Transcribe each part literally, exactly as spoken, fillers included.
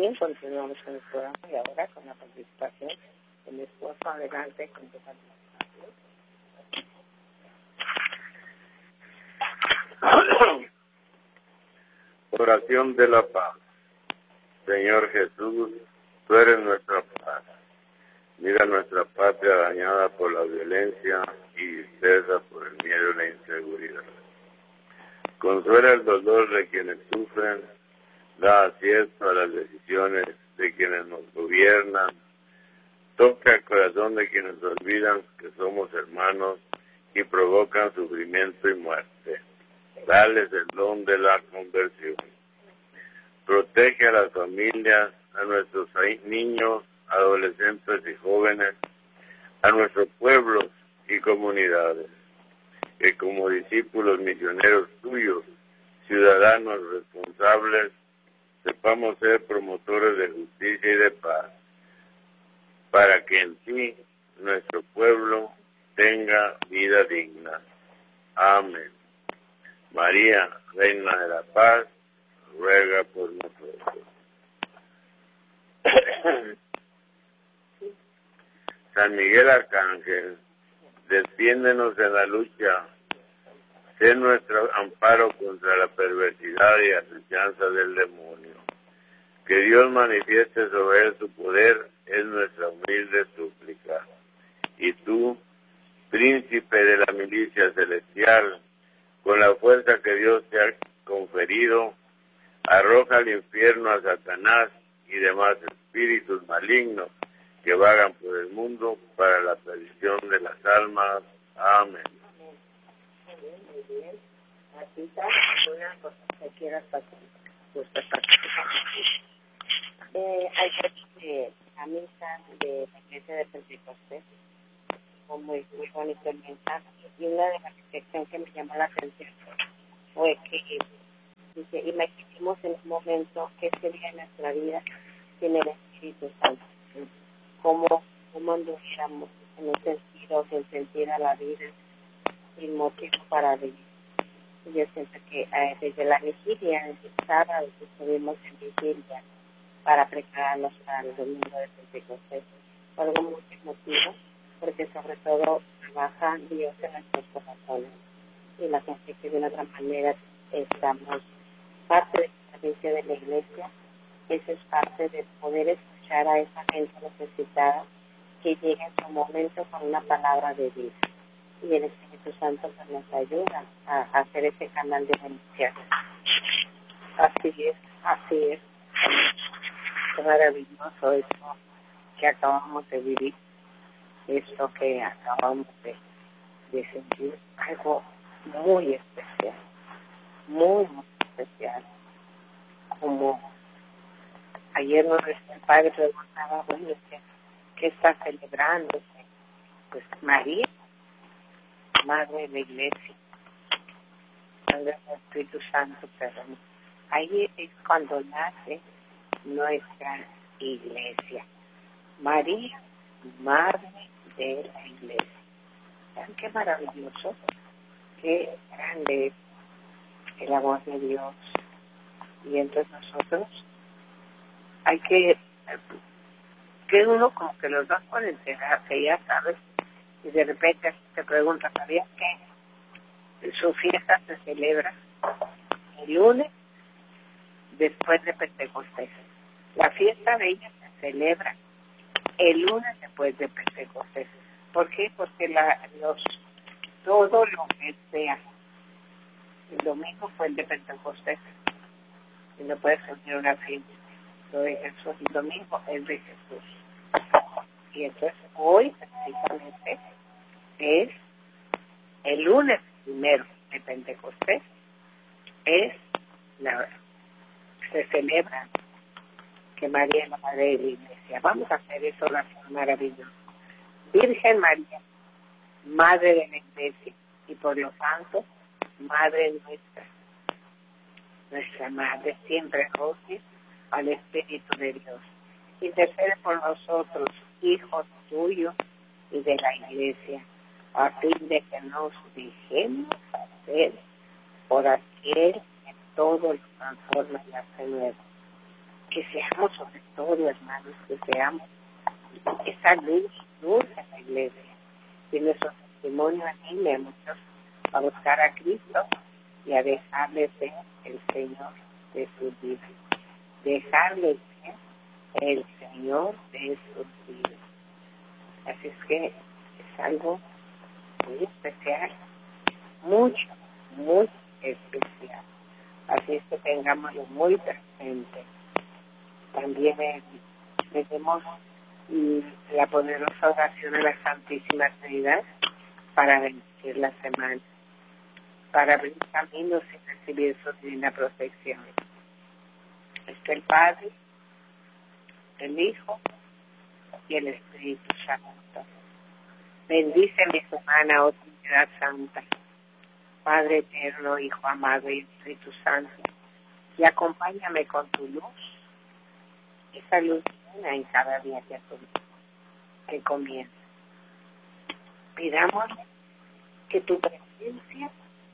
Bien, continuamos con el programa y ahora con la participación de mi esposo. Adelante con tu participación. Oración de la paz. Señor Jesús, tú eres nuestra paz. Mira nuestra patria dañada por la violencia y dispersa por el miedo y la inseguridad. Consuela el dolor de quienes sufren, da acierto a las decisiones de quienes nos gobiernan, toca el corazón de quienes olvidan que somos hermanos y provocan sufrimiento y muerte. Dales el don de la conversión. Protege a las familias, a nuestros niños, adolescentes y jóvenes, a nuestros pueblos y comunidades, que como discípulos misioneros tuyos, ciudadanos responsables, sepamos ser promotores de justicia y de paz, para que en ti nuestro pueblo tenga vida digna. Amén. María, Reina de la Paz, ruega por nosotros. San Miguel Arcángel, defiéndenos en la lucha, sé nuestro amparo contra la perversidad y acechanza del demonio. Que Dios manifieste sobre él su poder es nuestra humilde súplica. Y tú, príncipe de la milicia celestial, con la fuerza que Dios te ha conferido, arroja al infierno a Satanás y demás espíritus malignos que vagan por el mundo para la perdición de las almas. Amén. Muy bien, muy bien. Martita, una cosa que quieras pasar. Eh, ayer eh, la misa de la iglesia de Pentecostés fue muy, muy bonito el mensaje, y una de las reflexiones que me llamó la atención fue que dice, imaginemos en un momento que sería nuestra vida sin el Espíritu Santo, cómo, cómo anduviéramos en un sentido, sin sentir a la vida, sin motivo para vivir. Y yo siento que eh, desde la vigilia, desde el sábado que estuvimos en vigilia para prepararnos para el domingo de Pentecostés, fue algo muy emotivo, porque sobre todo trabaja Dios en nuestros corazones y la gente que de una otra manera estamos parte de la servicio de la iglesia. Eso es parte de poder escuchar a esa gente necesitada que llegue en su momento con una palabra de vida, y el Espíritu Santo pues, nos ayuda a, a hacer ese canal de bendición. Así es, así es. Qué maravilloso esto que acabamos de vivir, esto que acabamos de, de sentir, algo muy especial, muy, muy especial. Como ayer nos decía el padre, preguntaba, bueno, ¿qué, qué está celebrando? Pues María, Madre de la Iglesia, Madre del Espíritu Santo, perdón. Ahí es cuando nace nuestra Iglesia. María, Madre de la Iglesia. ¿Saben qué maravilloso? Qué grande es el amor de Dios. Y entonces nosotros hay que, que uno como que los da por enterar, que ya sabes, y de repente te preguntas, ¿sabías que su fiesta se celebra el lunes después de Pentecostés? La fiesta de ella se celebra el lunes después de Pentecostés. ¿Por qué? Porque la, los, todo lo que sea, el domingo fue el de Pentecostés, y no puedes sentir una fiesta. Lo de Jesús, el domingo es de Jesús. Y entonces hoy, precisamente, es el lunes primero de Pentecostés, es la, se celebra que María es la Madre de la Iglesia. Vamos a hacer eso, oración maravillosa. Virgen María, Madre de la Iglesia, y por lo tanto, Madre nuestra, nuestra Madre, siempre rogue al Espíritu de Dios. Intercede por nosotros, hijos tuyos y de la Iglesia, a fin de que nos dejemos hacer por aquel que todo lo transforma y hace nuevo. que seamos sobre todo, hermanos, que seamos esa luz, luz en la iglesia. Y nuestro testimonio anime a muchos a buscar a Cristo y a dejarle ser el Señor de sus vidas. Dejarle ser el Señor de sus vidas. Así es que es algo muy especial, mucho, muy especial. Así es que tengámoslo muy presente. También tenemos la poderosa oración de la Santísima Trinidad para bendecir la semana, para abrir caminos y recibir su divina protección. Está el Padre, el Hijo y el Espíritu Santo. Bendice mi semana, oh Trinidad Santa, Padre eterno, Hijo amado y Espíritu Santo, y acompáñame con tu luz, esa luz llena en cada día que, que comienza. Pidamos que tu presencia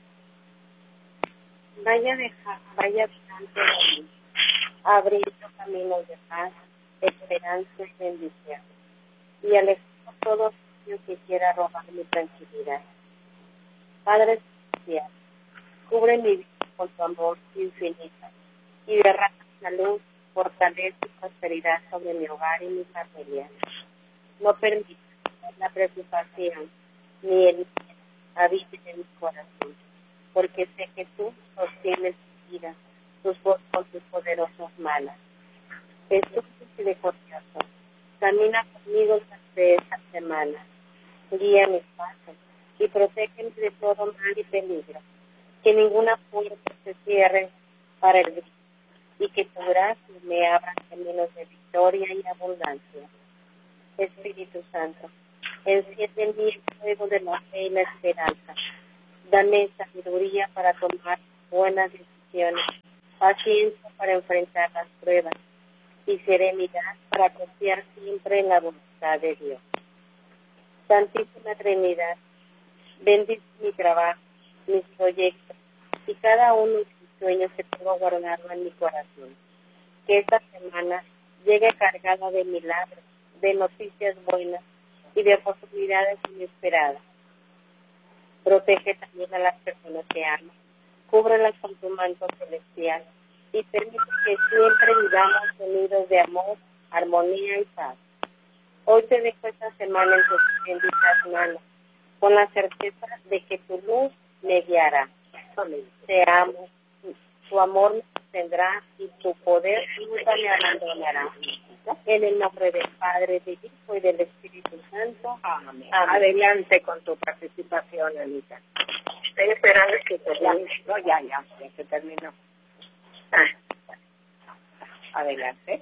vaya dejar, vaya delante de mí, abriendo caminos de paz, esperanza y bendición, y alejar todo aquello que quiera robar mi tranquilidad. Padre celestial, cubre mi vida con tu amor infinito y derrama salud, fortaleza y prosperidad sobre mi hogar y mi familia. No permitas que la preocupación ni el miedo habiten en mi corazón, porque sé que tú sostienes mi vida tus, con tus poderosas manos. Jesús misericordioso, camina conmigo durante esta semana, guía mis pasos y protégeme de todo mal y peligro, que ninguna puerta se cierre para el bien, y que tu gracia me abra caminos de victoria y abundancia. Espíritu Santo, enciende en mí el fuego de la fe y la esperanza. Dame sabiduría para tomar buenas decisiones, paciencia para enfrentar las pruebas y serenidad para confiar siempre en la voluntad de Dios. Santísima Trinidad, bendice mi trabajo, mis proyectos y cada uno de mis sueños que tengo guardado en mi corazón. Que esta semana llegue cargada de milagros, de noticias buenas y de oportunidades inesperadas. Protege también a las personas que amas, cúbrelas con tu manto celestial y permite que siempre vivamos unidos de amor, armonía y paz. Hoy te dejo esta semana en tus benditas manos, con la certeza de que tu luz me guiará. Te amo, tu amor me sostendrá y tu poder nunca me abandonará. En el nombre del Padre, del Hijo y del Espíritu Santo. Amén. Amén. Adelante con tu participación, Anita. Estoy esperando que termine. No, ya, ya, ya se terminó. Ah. Adelante.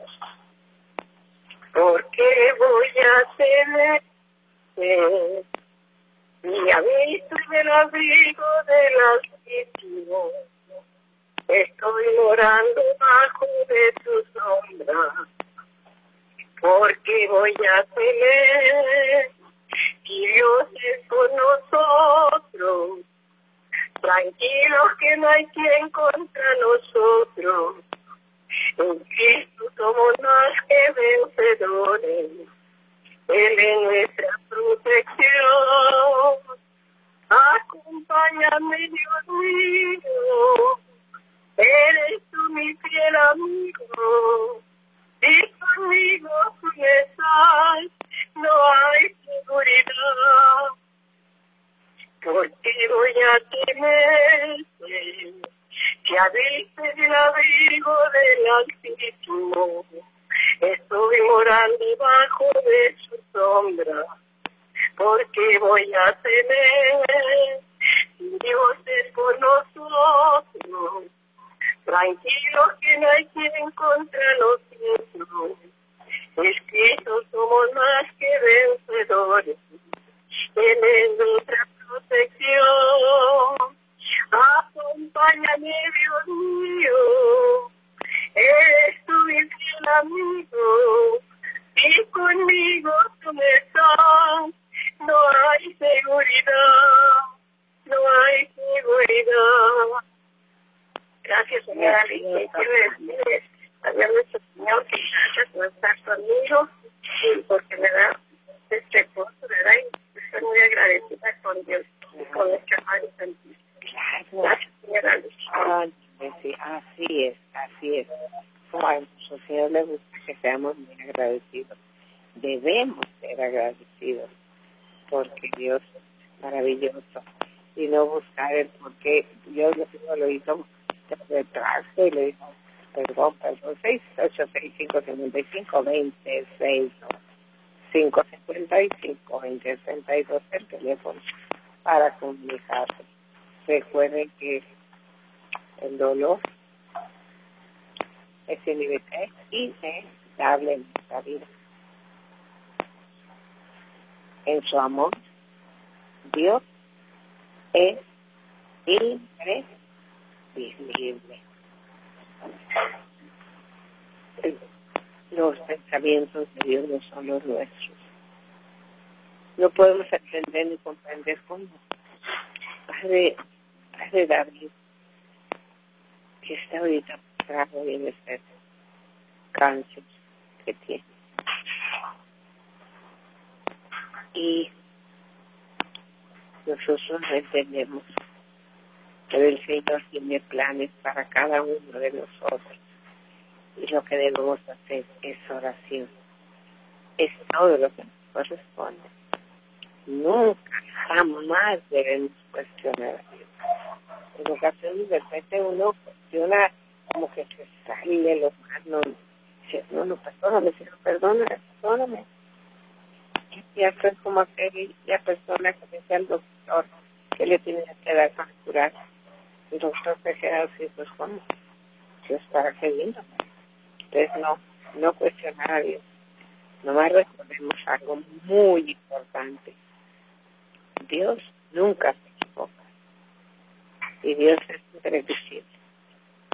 Porque voy a tener eh, mi aviso del abrigo del Altísimo. Estoy morando bajo de tu sombra. Porque voy a tener y Dios es con nosotros. Tranquilos que no hay quien contra nosotros. En Cristo somos más que vencedores. Él es nuestra protección. Acompáñame, Dios mío. Eres tú mi fiel amigo. Y conmigo tú estás. No hay seguridad. Porque voy a tener que habite el abrigo del Altísimo. Estoy morando bajo de su sombra, porque voy a tener, Dios es por nosotros, tranquilos que no hay quien contra nosotros, escritos somos más que vencedores, Él es nuestra protección. Acompáñame, Dios mío, eres tú mi fiel amigo, y conmigo tú me estás. No hay seguridad, no hay seguridad. Gracias, señora Alicia. También así es. Como a nuestro Señor le gusta que seamos muy agradecidos. Debemos ser agradecidos porque Dios es maravilloso y no buscar el por qué. Dios lo, lo hizo detrás y le dijo, perdón, perdón, seis ocho seis cinco cinco cinco veinte seis cinco cinco cinco veinte sesenta y dos el teléfono para comunicarse. Recuerden que el dolor es inevitable en nuestra vida. En su amor, Dios es imprevisible. Los pensamientos de Dios no son los nuestros. No podemos entender ni comprender cómo. Padre, Padre David, que está ahorita bravo y en este cáncer que tiene. Y nosotros no entendemos, pero el Señor tiene planes para cada uno de nosotros. Y lo que debemos hacer es oración. Es todo lo que nos corresponde. Nunca, jamás debemos cuestionar a Dios. En ocasiones de repente uno cuestiona como que se sale lo más, no, no, no, perdóname, Señor, perdóname, perdóname. Y esto es como aquella persona que dice al doctor que le tiene que dar para curar. El doctor se queda así, pues ¿cómo? Dios, ¿para qué vino? Entonces no, no cuestionar a Dios. Nomás recordemos algo muy importante. Dios nunca se equivoca. Y Dios es imprevisible.